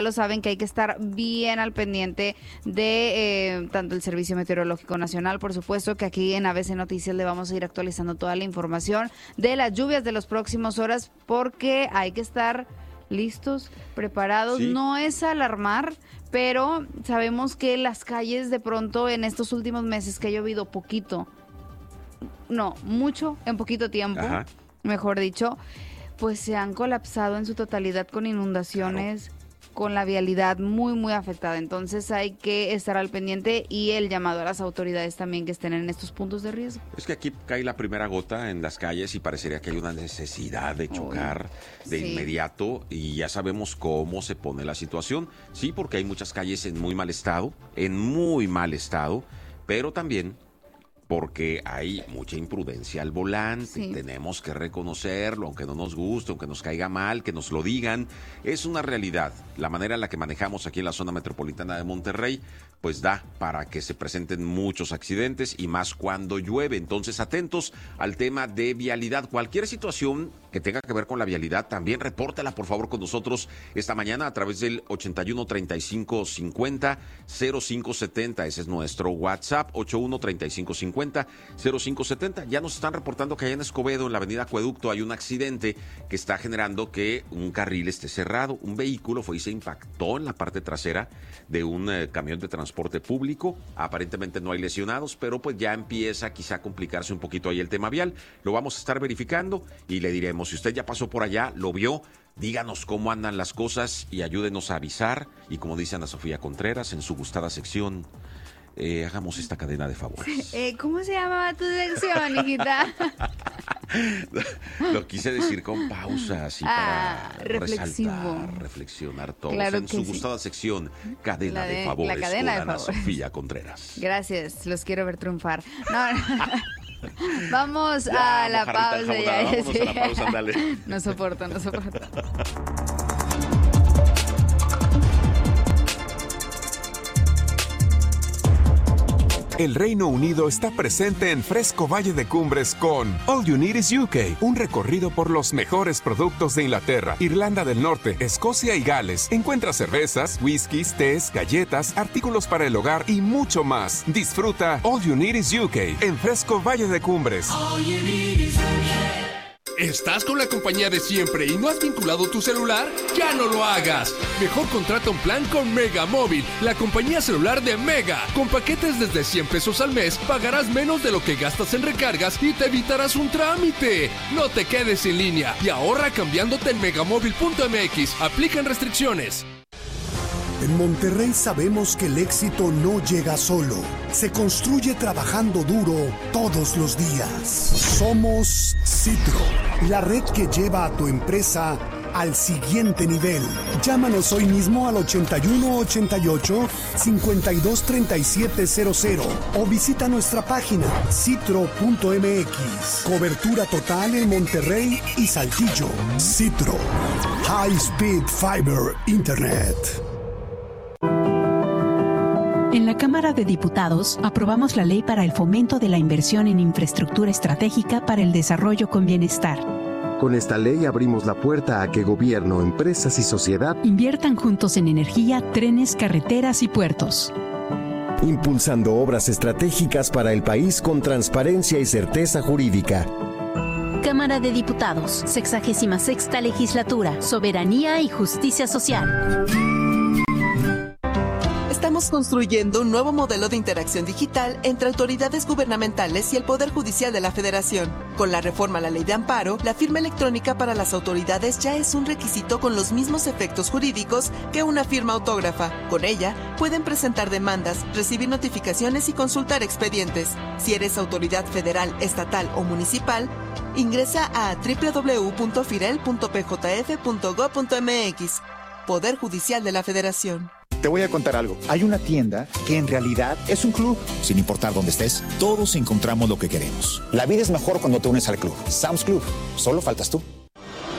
lo saben que hay que estar bien al pendiente de tanto el Servicio Meteorológico Nacional, por supuesto, que aquí en ABC Noticias le vamos a ir actualizando toda la información de las lluvias de las próximas horas, porque hay que estar listos, preparados. Sí. No es alarmar, pero sabemos que las calles de pronto en estos últimos meses que ha llovido mucho en poquito tiempo, mejor dicho, pues se han colapsado en su totalidad con inundaciones. Claro. Con la vialidad muy, muy afectada. Entonces hay que estar al pendiente y el llamado a las autoridades también que estén en estos puntos de riesgo. Es que aquí cae la primera gota en las calles y parecería que hay una necesidad de chocar inmediato, y ya sabemos cómo se pone la situación. Sí, porque hay muchas calles en muy mal estado, pero también porque hay mucha imprudencia al volante. Sí. Tenemos que reconocerlo, aunque no nos guste, aunque nos caiga mal, que nos lo digan. Es una realidad. La manera en la que manejamos aquí en la zona metropolitana de Monterrey, pues da para que se presenten muchos accidentes, y más cuando llueve. Entonces, atentos al tema de vialidad. Cualquier situación que tenga que ver con la vialidad, también repórtela, por favor, con nosotros esta mañana a través del 81 35 50 05 70. Ese es nuestro WhatsApp, 81 35 50 05 70. Ya nos están reportando que allá en Escobedo, en la avenida Acueducto, hay un accidente que está generando que un carril esté cerrado. Un vehículo fue y se impactó en la parte trasera de un camión de transporte público. Aparentemente no hay lesionados, pero pues ya empieza quizá a complicarse un poquito ahí el tema vial. Lo vamos a estar verificando y le diremos, si usted ya pasó por allá, lo vio, díganos cómo andan las cosas y ayúdenos a avisar. Y como dice Ana Sofía Contreras en su gustada sección, hagamos esta cadena de favores. ¿Cómo se llamaba tu sección, hijita? Lo quise decir con pausas y para resaltar, reflexionar todos. Claro, en su gustada sección, cadena de favores, con Ana Sofía Contreras. Gracias, los quiero ver triunfar. No. Vamos a la pausa. Vámonos a la pausa, dale. No soporto. El Reino Unido está presente en Fresco Valle de Cumbres con All You Need Is UK, un recorrido por los mejores productos de Inglaterra, Irlanda del Norte, Escocia y Gales. Encuentra cervezas, whiskies, tés, galletas, artículos para el hogar y mucho más. Disfruta All You Need Is UK en Fresco Valle de Cumbres. All you need is UK. ¿Estás con la compañía de siempre y no has vinculado tu celular? ¡Ya no lo hagas! Mejor contrata un plan con Mega Móvil, la compañía celular de Mega. Con paquetes desde 100 pesos al mes, pagarás menos de lo que gastas en recargas y te evitarás un trámite. No te quedes en línea y ahorra cambiándote en megamóvil.mx. Aplican restricciones. En Monterrey sabemos que el éxito no llega solo, se construye trabajando duro todos los días. Somos Citro, la red que lleva a tu empresa al siguiente nivel. Llámanos hoy mismo al 8188-523700 o visita nuestra página citro.mx. Cobertura total en Monterrey y Saltillo. Citro, High Speed Fiber Internet. En la Cámara de Diputados aprobamos la Ley para el Fomento de la Inversión en Infraestructura Estratégica para el Desarrollo con Bienestar. Con esta ley abrimos la puerta a que gobierno, empresas y sociedad inviertan juntos en energía, trenes, carreteras y puertos. Impulsando obras estratégicas para el país con transparencia y certeza jurídica. Cámara de Diputados, 66ª Legislatura, Soberanía y Justicia Social. Estamos construyendo un nuevo modelo de interacción digital entre autoridades gubernamentales y el Poder Judicial de la Federación. Con la reforma a la Ley de Amparo, la firma electrónica para las autoridades ya es un requisito con los mismos efectos jurídicos que una firma autógrafa. Con ella, pueden presentar demandas, recibir notificaciones y consultar expedientes. Si eres autoridad federal, estatal o municipal, ingresa a www.firel.pjf.gov.mx. Poder Judicial de la Federación. Te voy a contar algo. Hay una tienda que en realidad es un club. Sin importar dónde estés, todos encontramos lo que queremos. La vida es mejor cuando te unes al club. Sam's Club. Solo faltas tú.